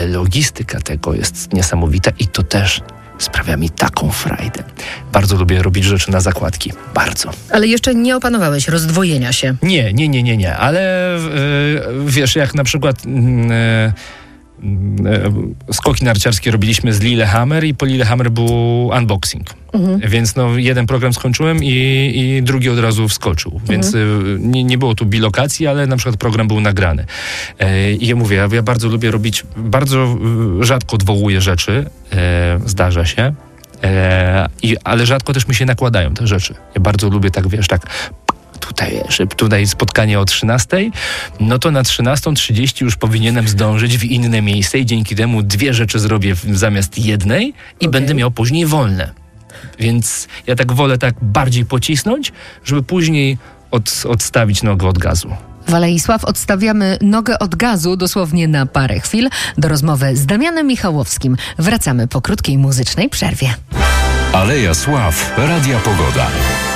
Logistyka tego jest niesamowita i to też sprawia mi taką frajdę. Bardzo lubię robić rzeczy na zakładki. Bardzo. Ale jeszcze nie opanowałeś rozdwojenia się. Nie. Ale wiesz, jak na przykład skoki narciarskie robiliśmy z Lillehammer i po Lillehammer był unboxing. Więc jeden program skończyłem i drugi od razu wskoczył. Więc nie było tu bilokacji, ale na przykład program był nagrany. I ja mówię, ja bardzo lubię robić, bardzo rzadko odwołuję rzeczy, zdarza się, ale rzadko też mi się nakładają te rzeczy. Ja bardzo lubię tak, wiesz, tak tutaj spotkanie o 13:00, no to na 13:30 już powinienem zdążyć w inne miejsce i dzięki temu 2 rzeczy zrobię zamiast jednej i będę miał później wolne. Więc ja tak wolę tak bardziej pocisnąć, żeby później odstawić nogę od gazu. Waleisław, odstawiamy nogę od gazu dosłownie na parę chwil. Do rozmowy z Damianem Michałowskim wracamy po krótkiej muzycznej przerwie. Aleja Sław, Radia Pogoda.